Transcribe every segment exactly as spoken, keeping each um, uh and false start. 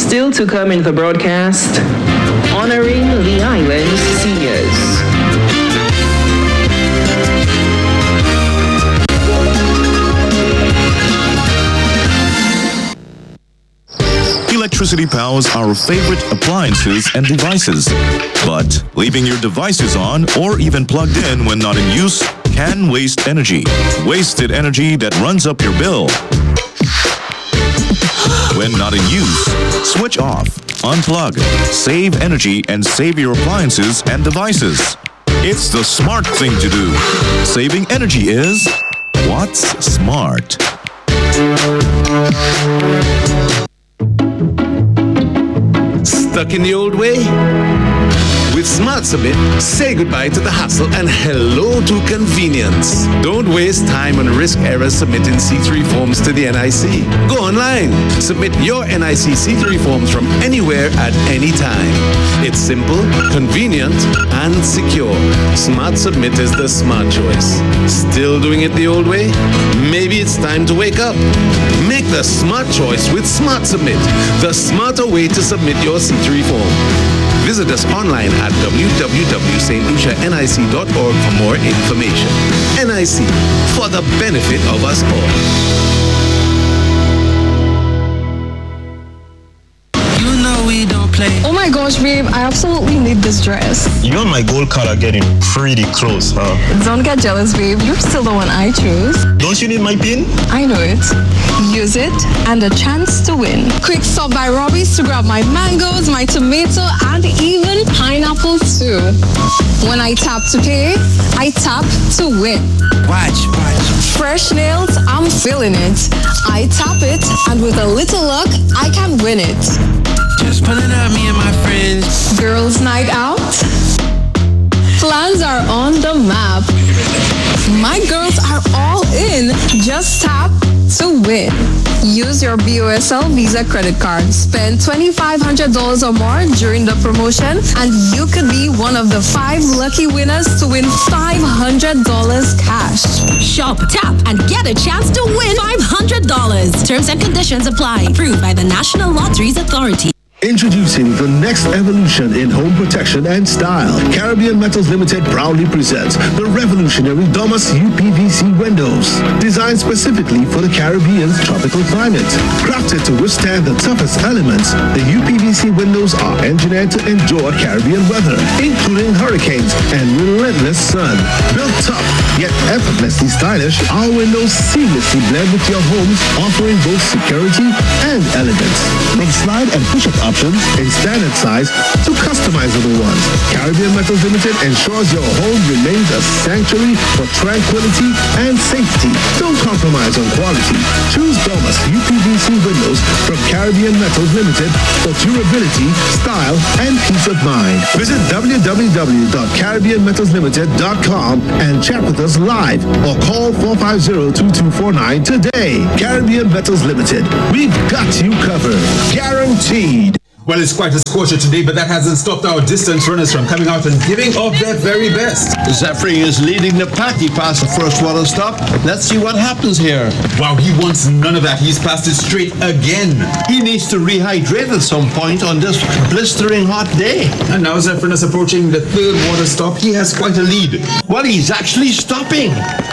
Still to come in the broadcast, honoring the island's seniors. Electricity powers our favorite appliances and devices. But leaving your devices on or even plugged in when not in use can waste energy. Wasted energy that runs up your bill. When not in use, switch off, unplug, save energy and save your appliances and devices. It's the smart thing to do. Saving energy is what's smart. Stuck in the old way? With Smart Submit, say goodbye to the hassle and hello to convenience. Don't waste time on risk errors submitting C three forms to the N I C. Go online. Submit your N I C C three forms from anywhere at any time. It's simple, convenient, and secure. Smart Submit is the smart choice. Still doing it the old way? Maybe it's time to wake up. Make the smart choice with Smart Submit, the smarter way to submit your C three form. Visit us online at w w w dot st lucia nic dot org for more information. N I C, for the benefit of us all. Oh my gosh, babe, I absolutely need this dress. You and my gold card are getting pretty close, huh? Don't get jealous, babe. You're still the one I chose. Don't you need my pin? I know it. Use it and a chance to win. Quick stop by Robbie's to grab my mangoes, my tomato, and even pineapple too. When I tap to pay, I tap to win. Watch, watch. Fresh nails, I'm feeling it. I tap it, and with a little luck, I can win it. Just pulling up, me and my friends. Girls' night out? Plans are on the map. My girls are all in. Just tap to win. Use your B O S L Visa credit card. Spend twenty-five hundred dollars or more during the promotion, and you could be one of the five lucky winners to win five hundred dollars cash. Shop, tap, and get a chance to win five hundred dollars. Terms and conditions apply. Approved by the National Lotteries Authority. Introducing the next evolution in home protection and style. Caribbean Metals Limited proudly presents the revolutionary Domus U P V C windows. Designed specifically for the Caribbean's tropical climate. Crafted to withstand the toughest elements, the U P V C windows are engineered to endure Caribbean weather, including hurricanes and relentless sun. Built tough, yet effortlessly stylish, our windows seamlessly blend with your homes, offering both security and elegance. From slide and push-up options in standard size to customizable ones, Caribbean Metals Limited ensures your home remains a sanctuary for tranquility and safety. Don't compromise on quality. Choose Domus U P V C windows from Caribbean Metals Limited for durability, style, and peace of mind. Visit w w w dot caribbean metals limited dot com and chat with us live or call four five zero, two two four nine today. Caribbean Metals Limited. We've got you covered. Guaranteed. Well, it's quite a scorcher today, but that hasn't stopped our distance runners from coming out and giving of their very best. Zephyr is leading the pack. He passed the first water stop. Let's see what happens here. Wow, he wants none of that. He's passed it straight again. He needs to rehydrate at some point on this blistering hot day. And now Zephyr is approaching the third water stop. He has quite a lead. Well, he's actually stopping.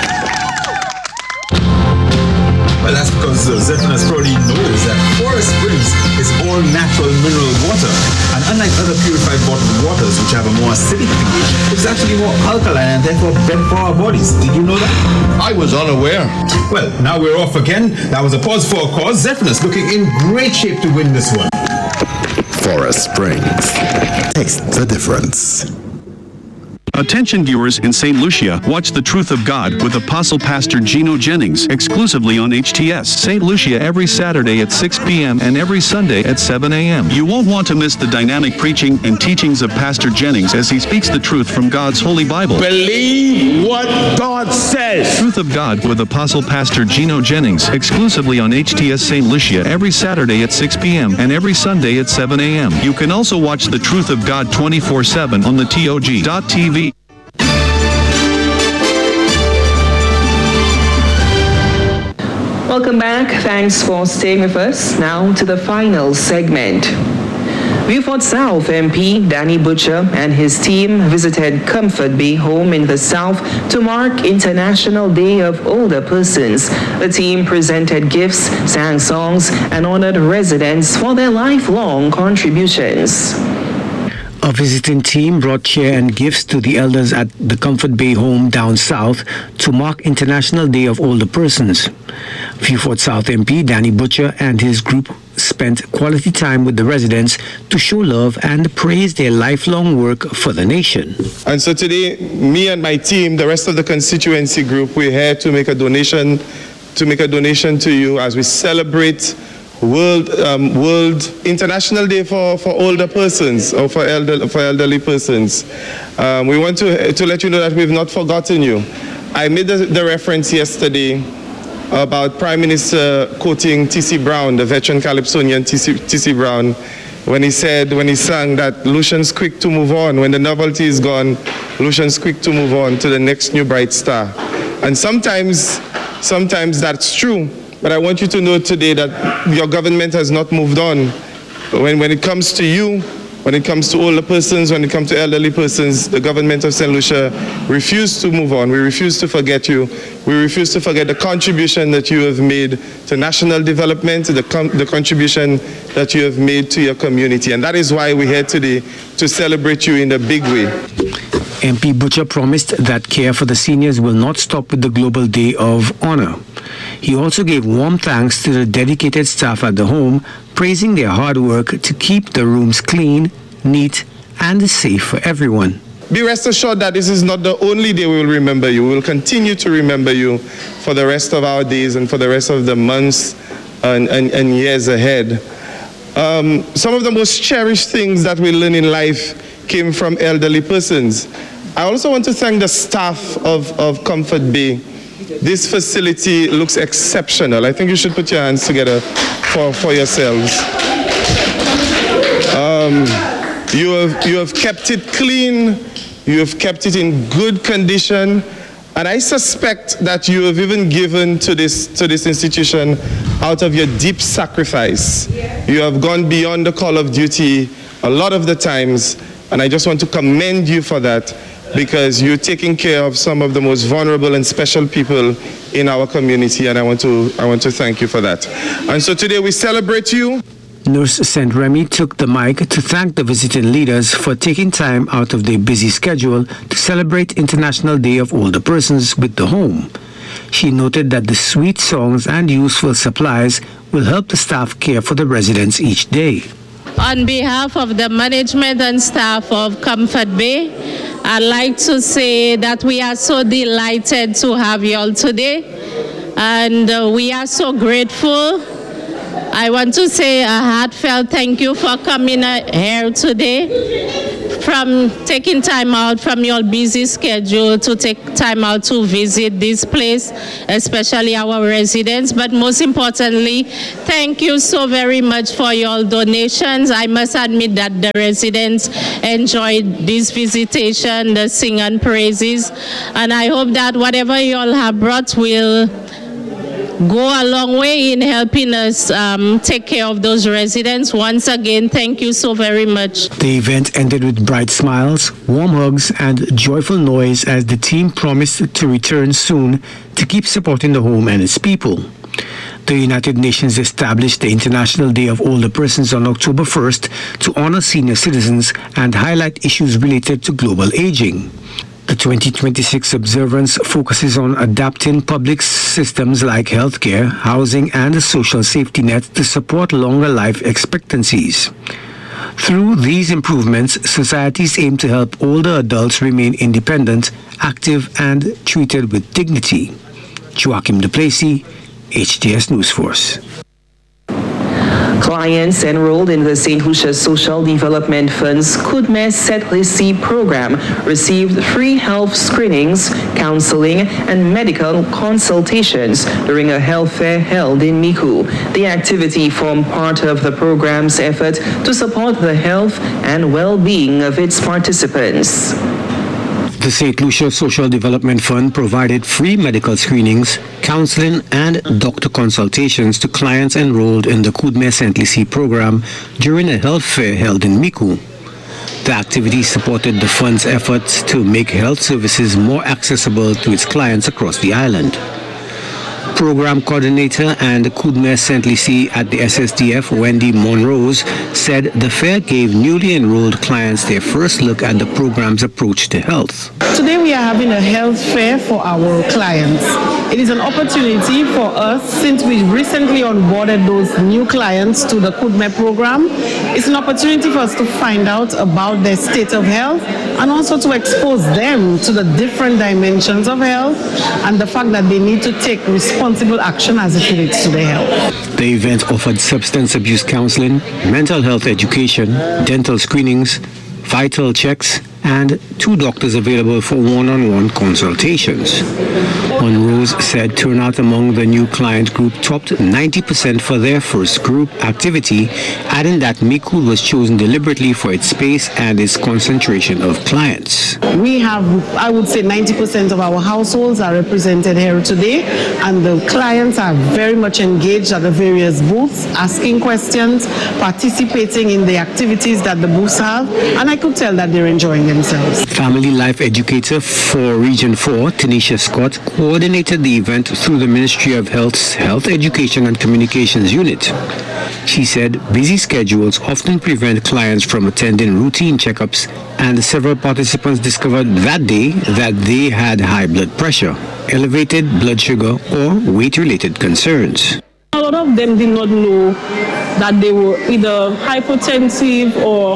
Well, that's because uh, Zephyrus probably knows that Forest Springs is all natural mineral water. And unlike other purified bottled waters, which have a more acidic pH, it's actually more alkaline and therefore better for our bodies. Did you know that? I was unaware. Well, now we're off again. That was a pause for a cause. Zephyrus looking in great shape to win this one. Forest Springs. Taste the difference. Attention viewers in Saint Lucia, watch The Truth of God with Apostle Pastor Gino Jennings exclusively on H T S Saint Lucia every Saturday at six p m and every Sunday at seven a m You won't want to miss the dynamic preaching and teachings of Pastor Jennings as he speaks the truth from God's Holy Bible. Believe what God says. Truth of God with Apostle Pastor Gino Jennings exclusively on H T S Saint Lucia every Saturday at six p m and every Sunday at seven a m You can also watch The Truth of God twenty-four seven on the T O G dot T V. Welcome back. Thanks for staying with us. Now to the final segment. Beaufort South M P Danny Butcher and his team visited Comfort Bay Home in the South to mark International Day of Older Persons. The team presented gifts, sang songs, and honored residents for their lifelong contributions. A visiting team brought cheer and gifts to the elders at the Comfort Bay Home down south to mark International Day of Older Persons. Beaufort South M P Danny Butcher and his group spent quality time with the residents to show love and praise their lifelong work for the nation. And so today, me and my team, the rest of the constituency group, we're here to make a donation, to make a donation to you as we celebrate World um, World International Day for, for older persons or for elder for elderly persons. Um, we want to to let you know that we've not forgotten you. I made the, the reference yesterday about Prime Minister quoting T C Brown, the veteran Calypsonian T C Brown, when he said, when he sang that Lucian's quick to move on. When the novelty is gone, Lucian's quick to move on to the next new bright star. And sometimes, sometimes that's true. But I want you to know today that your government has not moved on. When, when it comes to you, when it comes to older persons, when it comes to elderly persons, the government of Saint Lucia refused to move on. We refuse to forget you. We refuse to forget the contribution that you have made to national development, the, com the contribution that you have made to your community. And that is why we're here today, to celebrate you in a big way. M P Butcher promised that care for the seniors will not stop with the Global Day of Honor. He also gave warm thanks to the dedicated staff at the home, praising their hard work to keep the rooms clean, neat, and safe for everyone. Be rest assured that this is not the only day we will remember you. We will continue to remember you for the rest of our days and for the rest of the months and, and, and years ahead. Um, some of the most cherished things that we learn in life came from elderly persons. I also want to thank the staff of, of Comfort Bay. This facility looks exceptional. I think you should put your hands together for, for yourselves. Um, you have, you have kept it clean. You have kept it in good condition. And I suspect that you have even given to this, to this institution out of your deep sacrifice. You have gone beyond the call of duty a lot of the times. And I just want to commend you for that, because you're taking care of some of the most vulnerable and special people in our community, and I want to I want to thank you for that. And so today we celebrate you. Nurse Saint Remy took the mic to thank the visiting leaders for taking time out of their busy schedule to celebrate International Day of Older Persons with the home. She noted that the sweet songs and useful supplies will help the staff care for the residents each day. On behalf of the management and staff of Comfort Bay, I'd like to say that we are so delighted to have you all today, and uh, we are so grateful. I want to say a heartfelt thank you for coming uh, here today, from taking time out from your busy schedule to take time out to visit this place, especially our residents. But most importantly, thank you so very much for your donations. I must admit that the residents enjoyed this visitation, the sing and praises, and I hope that whatever you all have brought will go a long way in helping us um, take care of those residents. Once again, thank you so very much. The event ended with bright smiles, warm hugs, and joyful noise as the team promised to return soon to keep supporting the home and its people. The United Nations established the International Day of Older Persons on October first to honor senior citizens and highlight issues related to global aging. The twenty twenty-six observance focuses on adapting public systems like healthcare, housing, and a social safety net to support longer life expectancies. Through these improvements, societies aim to help older adults remain independent, active, and treated with dignity. Joachim Duplessis, H T S News Force. Clients enrolled in the Saint Lucia Social Development Fund's Kudme Setlisi program received free health screenings, counseling, and medical consultations during a health fair held in Micoud. The activity formed part of the program's effort to support the health and well-being of its participants. The Saint Lucia Social Development Fund provided free medical screenings, counseling, and doctor consultations to clients enrolled in the Coudmère Saint Lucie program during a health fair held in Micoud. The activity supported the fund's efforts to make health services more accessible to its clients across the island. Program coordinator and Coudmère Saint Lucie at the S S D F, Wendy Monrose, said the fair gave newly enrolled clients their first look at the program's approach to health. Today we are having a health fair for our clients. It is an opportunity for us, since we recently onboarded those new clients to the Coudmère program, it's an opportunity for us to find out about their state of health and also to expose them to the different dimensions of health and the fact that they need to take responsible action as it relates to their health. The event offered substance abuse counseling, mental health education, dental screenings, vital checks, and two doctors available for one-on-one consultations. Monrose said turnout among the new client group topped ninety percent for their first group activity, adding that Micoud was chosen deliberately for its space and its concentration of clients. We have, I would say, ninety percent of our households are represented here today, and the clients are very much engaged at the various booths, asking questions, participating in the activities that the booths have, and I could tell that they're enjoying themselves. Family life educator for Region four, Tanisha Scott, coordinated the event through the Ministry of Health's Health Education and Communications Unit. She said busy schedules often prevent clients from attending routine checkups, and several participants discovered that day that they had high blood pressure, elevated blood sugar, or weight-related concerns. A lot of them did not know that they were either hypertensive or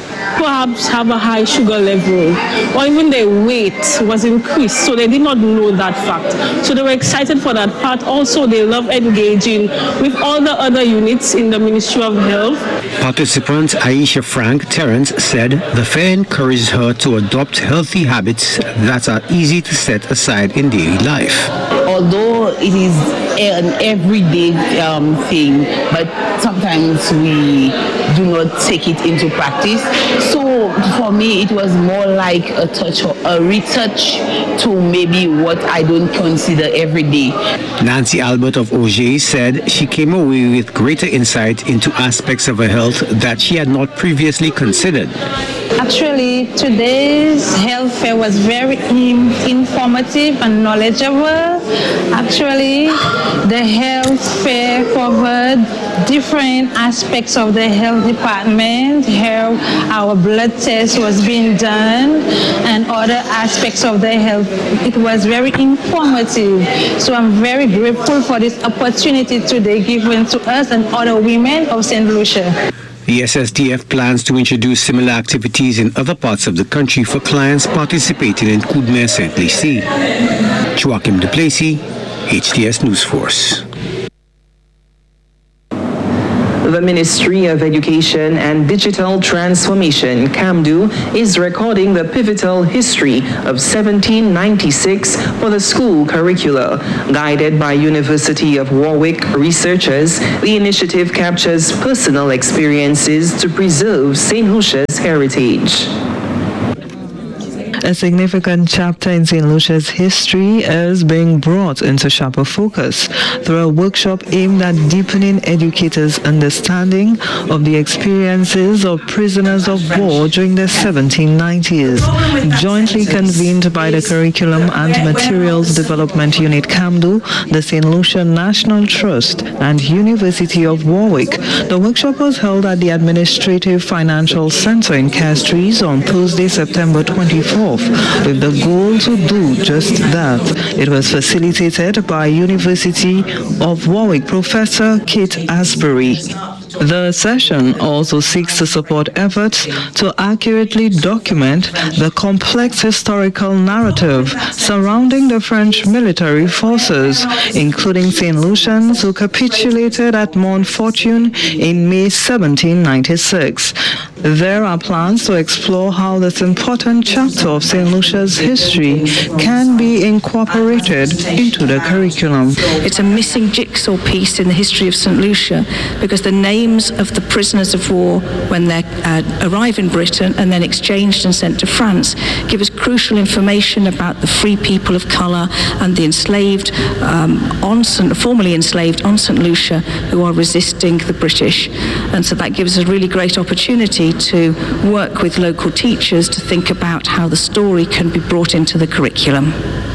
perhaps have a high sugar level, or even their weight was increased, so they did not know that fact. So they were excited for that part. Also, they love engaging with all the other units in the Ministry of Health. Participant Aisha Frank Terrence said the fair encouraged her to adopt healthy habits that are easy to set aside in daily life. Although it is an everyday um, thing, but sometimes we do not take it into practice. So for me, it was more like a touch or a retouch to maybe what I don't consider every day. Nancy Albert of Auger said she came away with greater insight into aspects of her health that she had not previously considered. Actually, today's health fair was very in- informative and knowledgeable. Actually, the health fair covered different aspects of the health department, how our blood test was being done, and other aspects of the health. It was very informative. So I'm very grateful for this opportunity today given to us and other women of Saint Lucia. The S S D F plans to introduce similar activities in other parts of the country for clients participating in Coudmère Saint Lucie. Joachim Duplessis, H T S News Force. The Ministry of Education and Digital Transformation, CAMDU, is recording the pivotal history of seventeen ninety-six for the school curricula. Guided by University of Warwick researchers, the initiative captures personal experiences to preserve Saint Lucia's heritage. A significant chapter in Saint Lucia's history is being brought into sharper focus through a workshop aimed at deepening educators' understanding of the experiences of prisoners of war during the seventeen nineties. Jointly convened by the Curriculum and Materials Development Unit CAMDU, the Saint Lucia National Trust, and University of Warwick, the workshop was held at the Administrative Financial Center in Castries on Thursday, September twenty-fourth. With the goal to do just that. It was facilitated by University of Warwick Professor Kate Asbury. The session also seeks to support efforts to accurately document the complex historical narrative surrounding the French military forces, including Saint Lucians who capitulated at Montfortune in May seventeen ninety-six. There are plans to explore how this important chapter of Saint Lucia's history can be incorporated into the curriculum. It's a missing jigsaw piece in the history of Saint Lucia, because the names of the prisoners of war when they uh, arrive in Britain and then exchanged and sent to France give us crucial information about the free people of colour and the enslaved, um, on Saint, formerly enslaved on Saint Lucia, who are resisting the British. And so that gives us a really great opportunity to work with local teachers to think about how the story can be brought into the curriculum.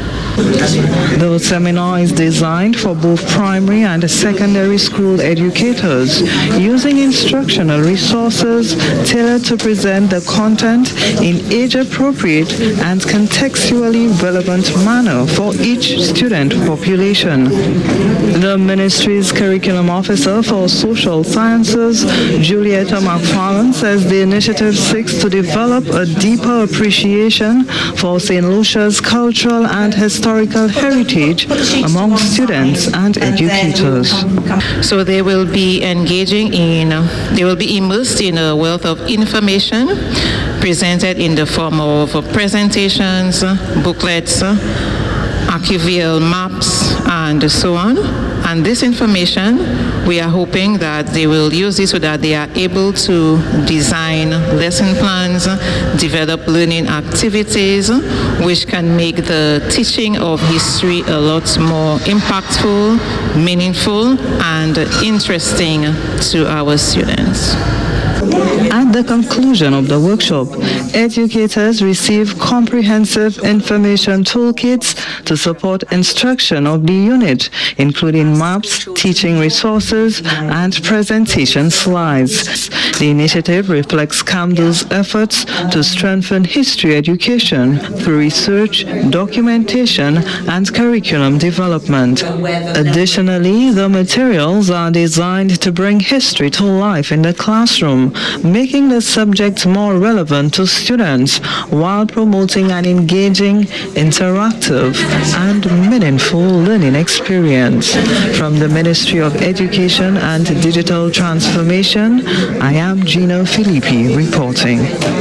The seminar is designed for both primary and secondary school educators, using instructional resources tailored to present the content in age-appropriate and contextually relevant manner for each student population. The ministry's curriculum officer for social sciences, Julieta McFarlane, says the initiative seeks to develop a deeper appreciation for Saint Lucia's cultural and historical historical heritage among students and educators. So they will be engaging in, they will be immersed in a wealth of information presented in the form of presentations, booklets, archival maps, and so on. And this information, we are hoping that they will use this so that they are able to design lesson plans, develop learning activities, which can make the teaching of history a lot more impactful, meaningful, and interesting to our students. At the conclusion of the workshop, educators receive comprehensive information toolkits to support instruction of the unit, including maps, teaching resources, and presentation slides. The initiative reflects CAMDO's efforts to strengthen history education through research, documentation, and curriculum development. Additionally, the materials are designed to bring history to life in the classroom, making the subject more relevant to students while promoting an engaging, interactive, and meaningful learning experience. From the Ministry of Education and Digital Transformation, I am Gina Filippi reporting.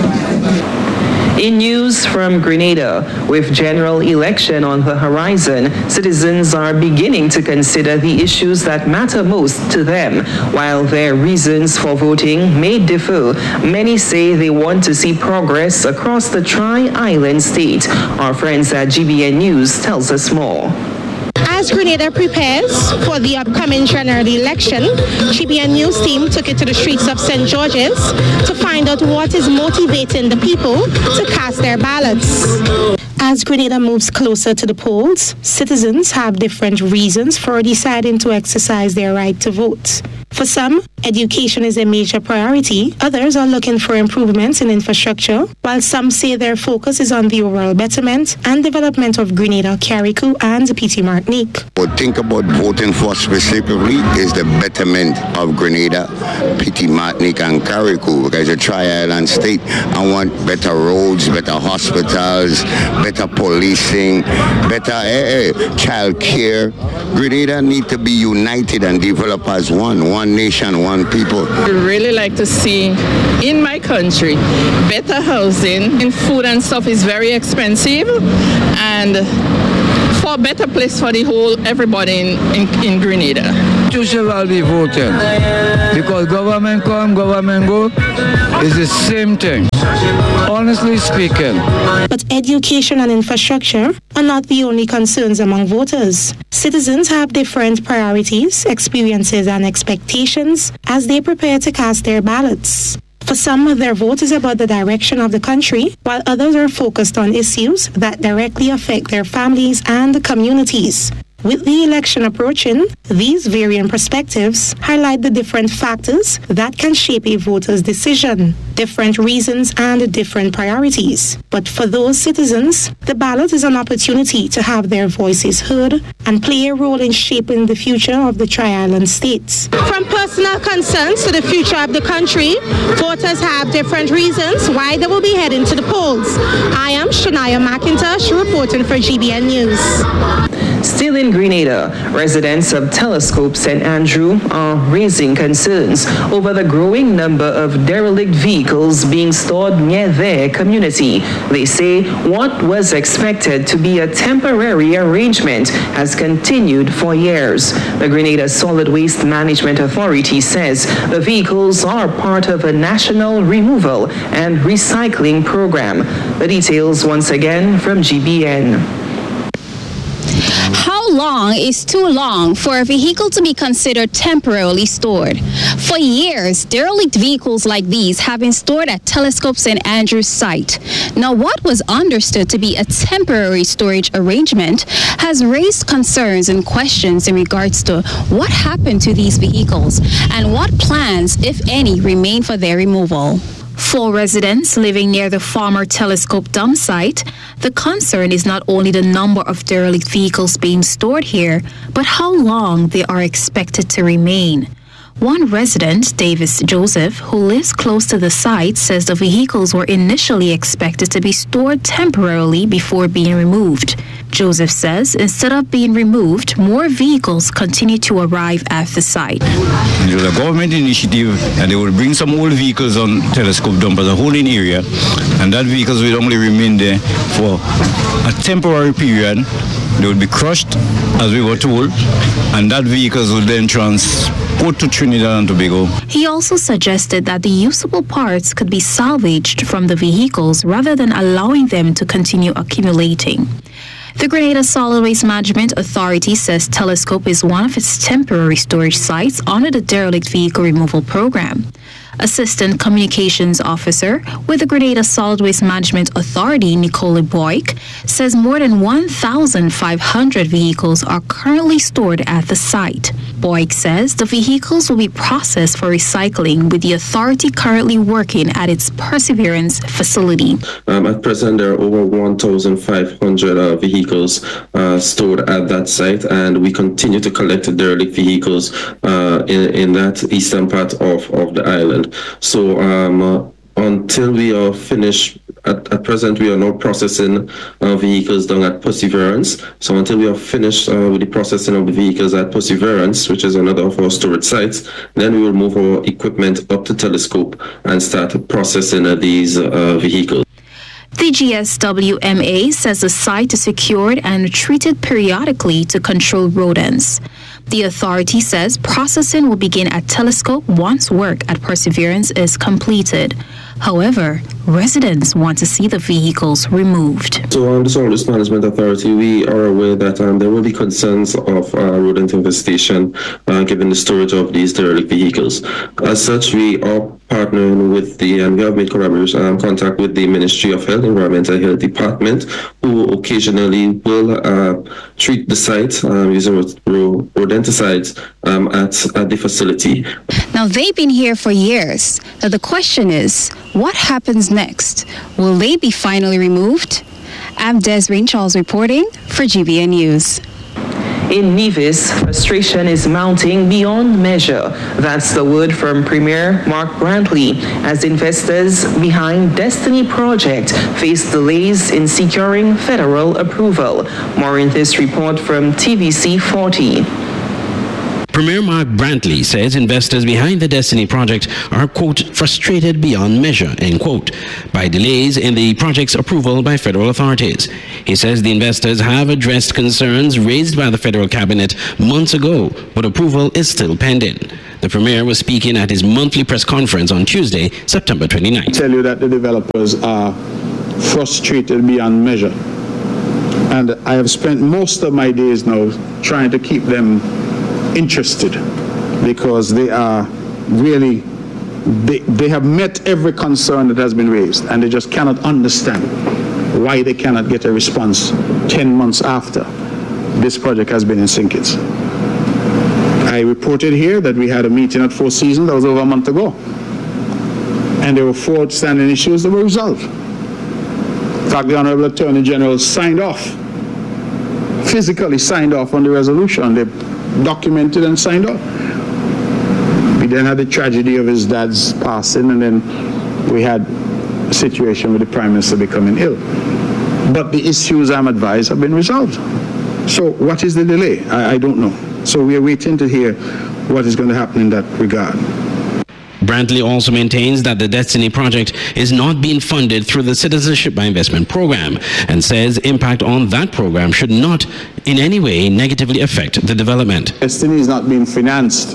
In news from Grenada, with general election on the horizon, citizens are beginning to consider the issues that matter most to them. While their reasons for voting may differ, many say they want to see progress across the Tri-Island state. Our friends at G B N News tells us more. As Grenada prepares for the upcoming general election, G B N News team took it to the streets of Saint George's to find out what is motivating the people to cast their ballots. As Grenada moves closer to the polls, citizens have different reasons for deciding to exercise their right to vote. For some, education is a major priority. Others are looking for improvements in infrastructure, while some say their focus is on the overall betterment and development of Grenada, Carriacou, and Petite Martinique. What think about voting for specifically is the betterment of Grenada, Petite Martinique, and Carriacou, because a tri-island state. I want better roads, better hospitals, better policing, better eh, eh, child care. Grenada need to be united and develop as one, one nation, one people. I really like to see in my country better housing, and food and stuff is very expensive, and for a better place for the whole everybody in, in, in Grenada. You should all be voting, because government come, government go, it's the same thing, honestly speaking. But education and infrastructure are not the only concerns among voters. Citizens have different priorities, experiences, and expectations as they prepare to cast their ballots. For some, their vote is about the direction of the country, while others are focused on issues that directly affect their families and communities. With the election approaching, these varying perspectives highlight the different factors that can shape a voter's decision, different reasons and different priorities. But for those citizens, the ballot is an opportunity to have their voices heard and play a role in shaping the future of the Tri-Island states. From personal concerns to the future of the country, voters have different reasons why they will be heading to the polls. I am Shania McIntosh reporting for G B N News. Still in Grenada, residents of Telescope Saint Andrew are raising concerns over the growing number of derelict vehicles being stored near their community. They say what was expected to be a temporary arrangement has continued for years. The Grenada Solid Waste Management Authority says the vehicles are part of a national removal and recycling program. The details once again from G B N. How long is too long for a vehicle to be considered temporarily stored? For years, derelict vehicles like these have been stored at Telescope Saint Andrew's site. Now, what was understood to be a temporary storage arrangement has raised concerns and questions in regards to what happened to these vehicles and what plans, if any, remain for their removal. For residents living near the former Telescope dump site, the concern is not only the number of derelict vehicles being stored here, but how long they are expected to remain. One resident, Davis Joseph, who lives close to the site, says the vehicles were initially expected to be stored temporarily before being removed. Joseph says instead of being removed, more vehicles continue to arrive at the site. It was a government initiative, and they would bring some old vehicles on Telescope dump as a holding area, and that vehicles would only remain there for a temporary period. They would be crushed, as we were told, and that vehicles would then transport to Trinidad and Tobago. He also suggested that the usable parts could be salvaged from the vehicles rather than allowing them to continue accumulating. The Grenada Solid Waste Management Authority says Telescope is one of its temporary storage sites under the derelict vehicle removal program. Assistant Communications Officer with the Grenada Solid Waste Management Authority, Nicole Boyk, says more than one thousand five hundred vehicles are currently stored at the site. Boyk says the vehicles will be processed for recycling, with the authority currently working at its Perseverance facility. Um, at present, there are over one thousand five hundred uh, vehicles uh, stored at that site, and we continue to collect derelict vehicles uh, in, in that eastern part of, of the island. So um, uh, until we are finished, at, at present we are now processing uh, vehicles down at Perseverance. So until we are finished uh, with the processing of the vehicles at Perseverance, which is another of our storage sites, then we will move our equipment up to Telescope and start processing uh, these uh, vehicles. The G S W M A says the site is secured and treated periodically to control rodents. The authority says processing will begin at Telescope once work at Perseverance is completed. However, residents want to see the vehicles removed. So on um, the Solid Waste Management Authority, we are aware that um, there will be concerns of uh, rodent infestation uh, given the storage of these derelict vehicles. As such, we are partnering with the, and we have made collaboration um, contact with the Ministry of Health, Environmental Health Department, who occasionally will uh, treat the site um, using rodenticides um, at, at the facility. Now, they've been here for years. Now, the question is, what happens next? Will they be finally removed? I'm Desiree Charles reporting for G B N News. In Nevis, frustration is mounting beyond measure. That's the word from Premier Mark Brantley, as investors behind Destiny Project face delays in securing federal approval. More in this report from T V C forty. Premier Mark Brantley says investors behind the Destiny Project are, quote, frustrated beyond measure, end quote, by delays in the project's approval by federal authorities. He says the investors have addressed concerns raised by the federal cabinet months ago, but approval is still pending. The Premier was speaking at his monthly press conference on Tuesday, September twenty-ninth. I tell you that the developers are frustrated beyond measure. And I have spent most of my days now trying to keep them interested, because they are really, they, they have met every concern that has been raised, and they just cannot understand why they cannot get a response ten months after this project has been in Sinkits. I reported here that we had a meeting at Four Seasons that was over a month ago, and there were four outstanding issues that were resolved. In fact, the Honorable Attorney General signed off, physically signed off on the resolution. They documented and signed off. We then had the tragedy of his dad's passing, and then we had a situation with the Prime Minister becoming ill. But the issues, I'm advised, have been resolved. So what is the delay? I, I don't know. So we are waiting to hear what is going to happen in that regard. Brantley also maintains that the Destiny project is not being funded through the Citizenship by Investment program and says impact on that program should not in any way negatively affect the development. Destiny is not being financed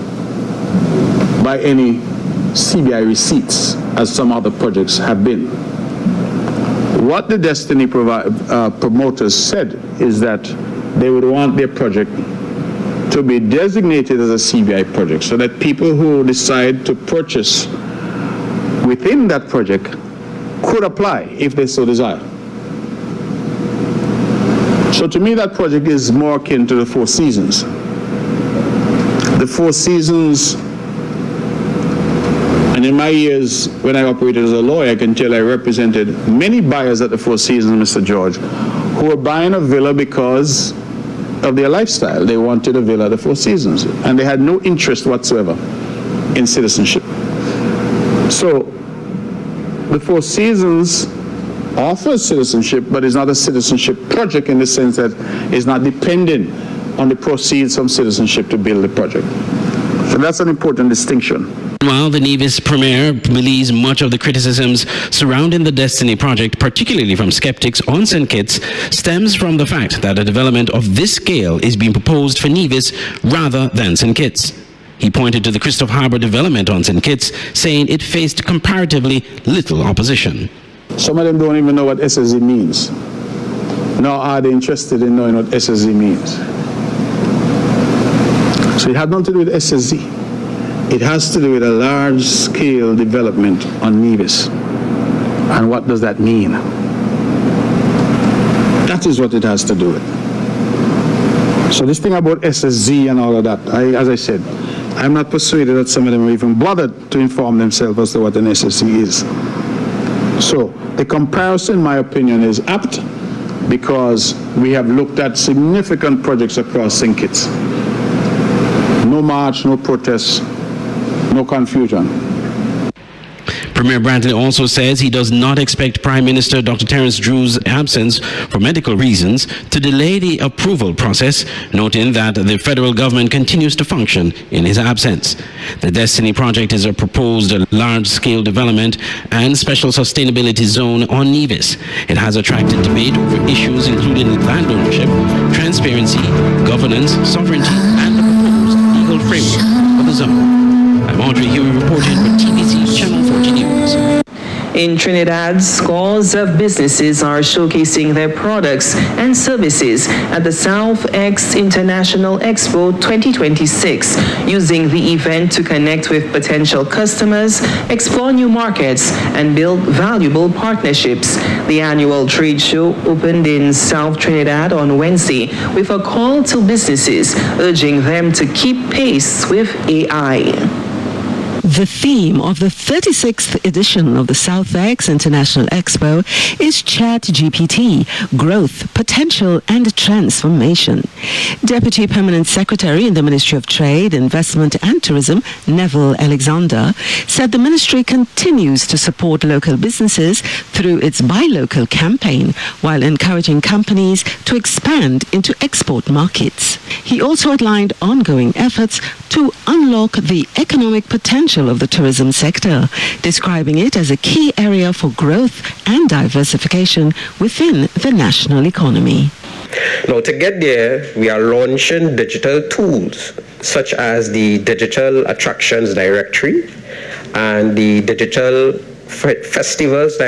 by any C B I receipts as some other projects have been. What the Destiny provi- uh, promoters said is that they would want their project to be designated as a C B I project so that people who decide to purchase within that project could apply if they so desire. So to me, that project is more akin to the Four Seasons. The Four Seasons, and in my years when I operated as a lawyer, I can tell I represented many buyers at the Four Seasons, Mister George, who were buying a villa because of their lifestyle. They wanted a villa at the Four Seasons, and they had no interest whatsoever in citizenship. So the Four Seasons offers citizenship, but it's not a citizenship project in the sense that it's not dependent on the proceeds from citizenship to build the project. So that's an important distinction. Meanwhile, the Nevis Premier believes much of the criticisms surrounding the Destiny project, particularly from skeptics on Saint Kitts, stems from the fact that a development of this scale is being proposed for Nevis rather than Saint Kitts. He pointed to the Christophe Harbour development on Saint Kitts, saying it faced comparatively little opposition. Some of them don't even know what S S Z means, nor are they interested in knowing what S S Z means. So it had nothing to do with S S Z. It has to do with a large-scale development on Nevis. And what does that mean? That is what it has to do with. So this thing about S S Z and all of that, I, as I said, I'm not persuaded that some of them are even bothered to inform themselves as to what an S S Z is. So the comparison, in my opinion, is apt because we have looked at significant projects across Saint Kitts. No march, no protests, no confusion. Premier Brantley also says he does not expect Prime Minister Doctor Terence Drew's absence for medical reasons to delay the approval process, noting that the federal government continues to function in his absence. The Destiny project is a proposed large-scale development and special sustainability zone on Nevis. It has attracted debate over issues including land ownership, transparency, governance, sovereignty, and the proposed legal framework for the zone. I'm Audrey Huey reporting for T V C Channel forty News. In Trinidad, scores of businesses are showcasing their products and services at the South X International Expo twenty twenty-six, using the event to connect with potential customers, explore new markets, and build valuable partnerships. The annual trade show opened in South Trinidad on Wednesday with a call to businesses urging them to keep pace with A I. The theme of the thirty-sixth edition of the South X International Expo is ChatGPT, Growth, Potential and Transformation. Deputy Permanent Secretary in the Ministry of Trade, Investment and Tourism, Neville Alexander, said the ministry continues to support local businesses through its Buy Local campaign while encouraging companies to expand into export markets. He also outlined ongoing efforts to unlock the economic potential of the tourism sector, describing it as a key area for growth and diversification within the national economy. Now, to get there, we are launching digital tools such as the Digital Attractions Directory and the Digital Festivals Directory.